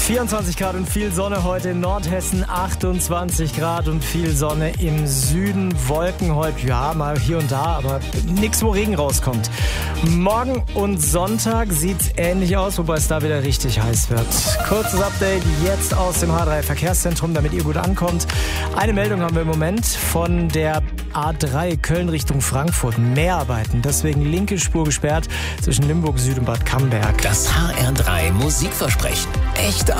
24 Grad und viel Sonne heute in Nordhessen, 28 Grad und viel Sonne im Süden, Wolken heute, ja, mal hier und da, aber nichts, wo Regen rauskommt. Morgen und Sonntag sieht's ähnlich aus, wobei es da wieder richtig heiß wird. Kurzes Update jetzt aus dem H3 Verkehrszentrum, damit ihr gut ankommt. Eine Meldung haben wir im Moment von der A3 Köln Richtung Frankfurt. Mehrarbeiten, deswegen linke Spur gesperrt zwischen Limburg Süd und Bad Camberg. Das HR3 Musikversprechen. Echte